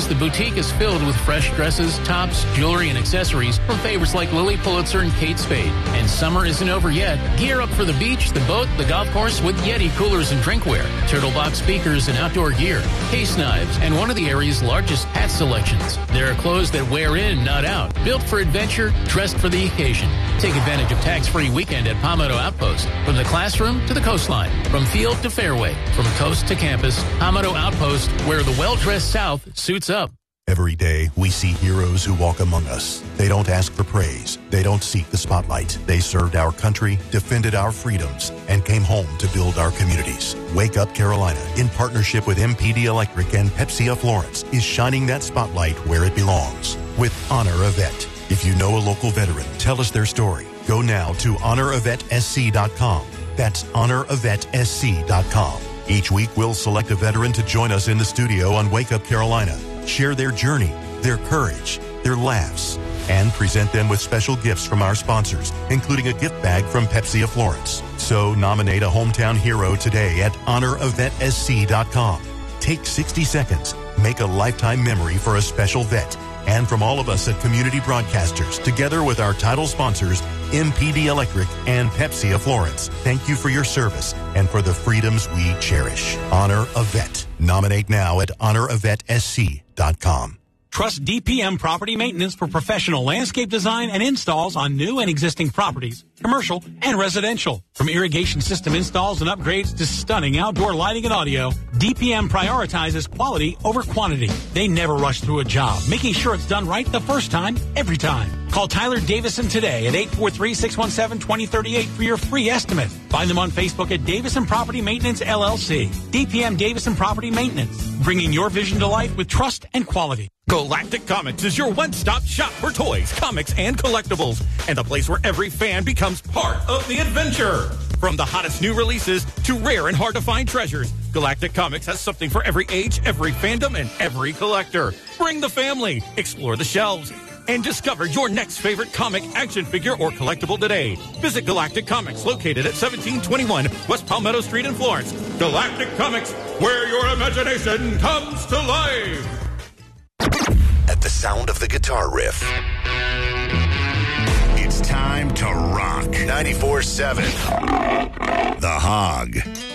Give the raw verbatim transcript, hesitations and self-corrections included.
Holidays, the boutique is filled with fresh dresses, tops, jewelry, and accessories from favorites like Lily Pulitzer and Kate Spade. And summer isn't over yet. Gear up for the beach, the boat, the golf course with Yeti coolers and drinkware, Turtle Box speakers and outdoor gear, case knives, and one of the area's largest hat selections. There are clothes that wear in, not out. Built for adventure, dressed for the occasion. Take advantage of tax-free weekend at Palmetto Outpost. From the classroom to the coastline, from field to fairway, from coast to campus, Palmetto Outpost, where the well-dressed South suits up. Every day, we see heroes who walk among us. They don't ask for praise. They don't seek the spotlight. They served our country, defended our freedoms, and came home to build our communities. Wake Up Carolina, in partnership with M P D Electric and Pepsi of Florence, is shining that spotlight where it belongs with Honor a Vet. If you know a local veteran, tell us their story. Go now to honor a vet s c dot com. That's honor a vet s c dot com. Each week, we'll select a veteran to join us in the studio on Wake Up Carolina. Share their journey, their courage, their laughs, and present them with special gifts from our sponsors, including a gift bag from Pepsi of Florence. So nominate a hometown hero today at honor a vet s c dot com. Take sixty seconds. Make a lifetime memory for a special vet. And from all of us at Community Broadcasters, together with our title sponsors, M P D Electric and Pepsi of Florence, thank you for your service and for the freedoms we cherish. Honor a Vet. Nominate now at honor a vet s c dot com. Trust D P M Property Maintenance for professional landscape design and installs on new and existing properties, commercial and residential. From irrigation system installs and upgrades to stunning outdoor lighting and audio, D P M prioritizes quality over quantity. They never rush through a job, making sure it's done right the first time, every time. Call Tyler Davison today at eight four three, six one seven, two zero three eight for your free estimate. Find them on Facebook at Davison Property Maintenance, L L C. D P M Davison Property Maintenance, bringing your vision to life with trust and quality. Galactic Comics is your one-stop shop for toys, comics, and collectibles, and the place where every fan becomes part of the adventure. From the hottest new releases to rare and hard-to-find treasures, Galactic Comics has something for every age, every fandom, and every collector. Bring the family, explore the shelves, and discover your next favorite comic, action figure, or collectible today. Visit Galactic Comics, located at seventeen twenty-one West Palmetto Street in Florence. Galactic Comics, where your imagination comes to life. At the sound of the guitar riff, it's time to rock. ninety-four seven The Hog.